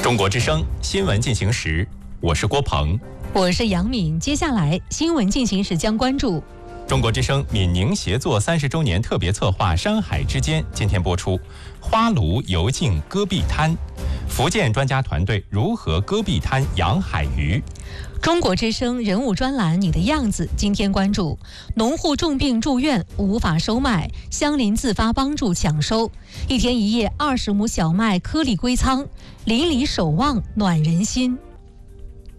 中国之声新闻进行时，我是郭鹏， 我是杨敏。接下来新闻进行时将关注中国之声闽宁协作30周年特别策划《山海之间》今天播出花炉游境戈壁滩，福建专家团队如何戈壁滩养海鱼。 中国之声人物专栏你的样子今天关注农户重病住院无法收麦，乡邻自发帮助抢收，1天1夜20亩小麦颗粒归仓，邻里守望暖人心。